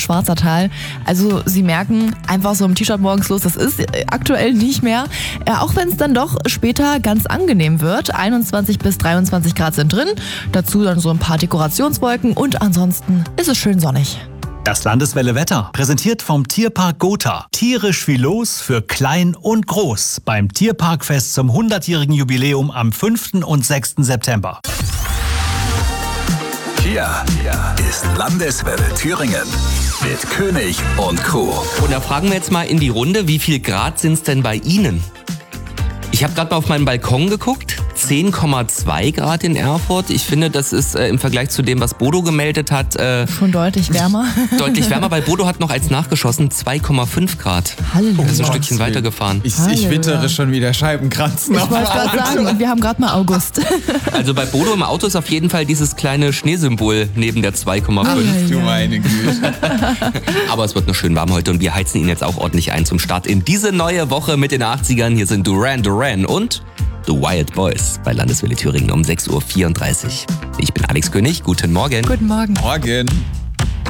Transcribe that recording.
Schwarzertal. Also sie merken, einfach so im T-Shirt morgens los, das ist aktuell nicht mehr. Auch wenn es dann doch später ganz angenehm wird. 21 bis 23 Grad sind drin, dazu dann so ein paar Dekorationswolken und ansonsten ist es schön sonnig. Das Landeswelle-Wetter, präsentiert vom Tierpark Gotha. Tierisch wie los für klein und groß beim Tierparkfest zum 100-jährigen Jubiläum am 5. und 6. September. Hier ist Landeswelle Thüringen mit König und Crew. Und da fragen wir jetzt mal in die Runde, wie viel Grad sind es denn bei Ihnen? Ich habe gerade mal auf meinen Balkon geguckt, 10,2 Grad in Erfurt. Ich finde, das ist im Vergleich zu dem, was Bodo gemeldet hat, schon deutlich wärmer. Deutlich wärmer, weil Bodo hat noch als nachgeschossen 2,5 Grad. Halleluja. Er ist ein Stückchen weitergefahren. Ich wittere schon wieder Scheibenkranzen. Ich wollte gerade sagen, und wir haben gerade mal August. Also bei Bodo im Auto ist auf jeden Fall dieses kleine Schneesymbol neben der 2,5. Du meine Güte. Aber es wird noch schön warm heute und wir heizen ihn jetzt auch ordentlich ein zum Start in diese neue Woche mit den 80ern. Hier sind Duran Duran und The Wild Boys bei Landeswelle Thüringen um 6.34 Uhr. Ich bin Alex König, guten Morgen. Guten Morgen. Morgen.